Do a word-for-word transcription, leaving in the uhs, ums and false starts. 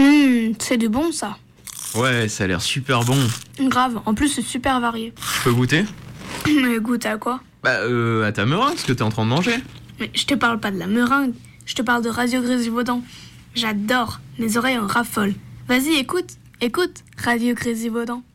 Hum, c'est du bon ça. Ouais, ça a l'air super bon. Grave, en plus c'est super varié. Je peux goûter? Mais goûte à quoi? Bah, euh, à ta meringue, ce que t'es en train de manger. Mais je te parle pas de la meringue, je te parle de Radio Grésivaudan. J'adore, mes oreilles en raffolent. Vas-y, écoute, écoute, Radio Grésivaudan.